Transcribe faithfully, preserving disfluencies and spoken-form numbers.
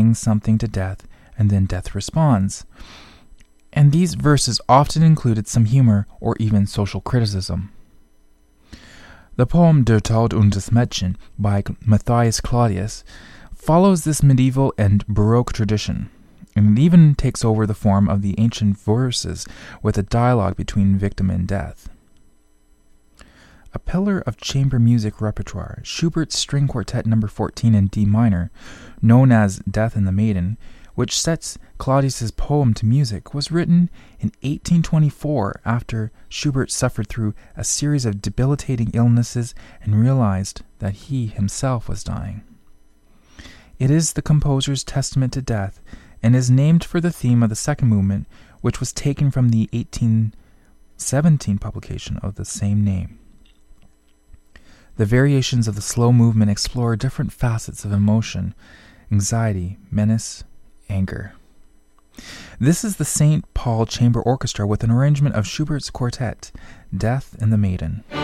brings something to death, and then death responds. And these verses often included some humor or even social criticism. The poem Der Tod und das Mädchen by Matthias Claudius follows this medieval and Baroque tradition, and it even takes over the form of the ancient verses with a dialogue between victim and death. A pillar of chamber music repertoire, Schubert's String Quartet number fourteen in D minor, known as Death and the Maiden, which sets Claudius's poem to music, was written in eighteen twenty-four after Schubert suffered through a series of debilitating illnesses and realized that he himself was dying. It is the composer's testament to death and is named for the theme of the second movement, which was taken from the eighteen seventeen publication of the same name. The variations of the slow movement explore different facets of emotion, anxiety, menace, anger. This is the Saint Paul Chamber Orchestra with an arrangement of Schubert's quartet, Death and the Maiden.